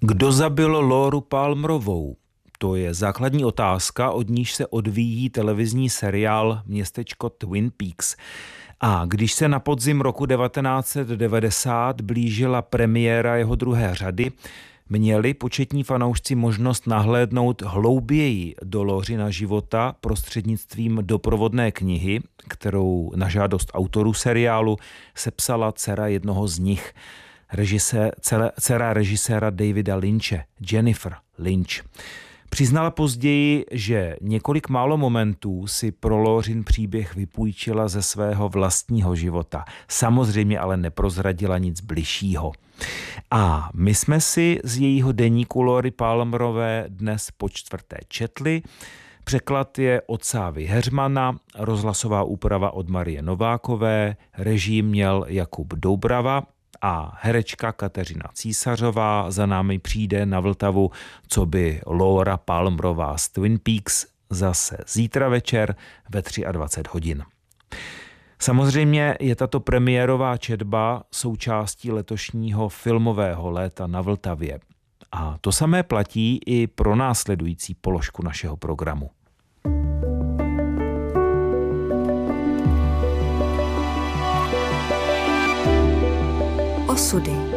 Kdo zabil Lauru Palmerovou? To je základní otázka, od níž se odvíjí televizní seriál Městečko Twin Peaks. A když se na podzim roku 1990 blížila premiéra jeho druhé řady, měli početní fanoušci možnost nahlédnout hlouběji do Laurina života prostřednictvím doprovodné knihy, kterou na žádost autorů seriálu sepsala dcera jednoho z nich, dcera režiséra Davida Lynche, Jennifer Lynch. Přiznala později, že několik málo momentů si pro Laurin příběh vypůjčila ze svého vlastního života. Samozřejmě ale neprozradila nic bližšího. A my jsme si z jejího deníku Laury Palmerové dnes po čtvrté četli. Překlad je od Sávy Heřmana, rozhlasová úprava od Marie Novákové, režii měl Jakub Doubrava a herečka Kateřina Císařová za námi přijde na Vltavu, co by Laura Palmerová z Twin Peaks zase zítra večer ve 23 hodin. Samozřejmě je tato premiérová četba součástí letošního filmového léta na Vltavě. A to samé platí i pro následující položku našeho programu. Osudy.